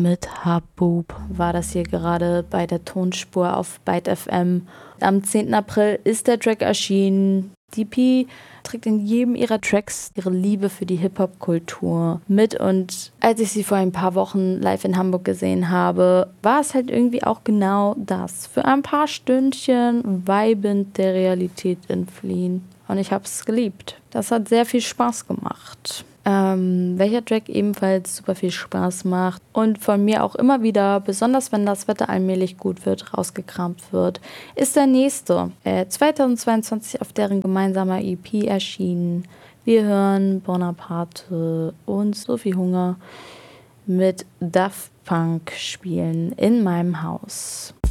mit Haboob war das hier gerade bei der Tonspur auf Byte FM. Am 10. April ist der Track erschienen. DP trägt in jedem ihrer Tracks ihre Liebe für die Hip-Hop-Kultur mit, und als ich sie vor ein paar Wochen live in Hamburg gesehen habe, war es halt irgendwie auch genau das. Für ein paar Stündchen vibend der Realität entfliehen. Und ich habe es geliebt. Das hat sehr viel Spaß gemacht. Welcher Track ebenfalls super viel Spaß macht und von mir auch immer wieder, besonders wenn das Wetter allmählich gut wird, rausgekramt wird, ist der nächste. 2022 auf deren gemeinsamer EP erschienen. Wir hören Bonaparte und Sophie Hunger mit Daft Punk spielen in meinem Haus.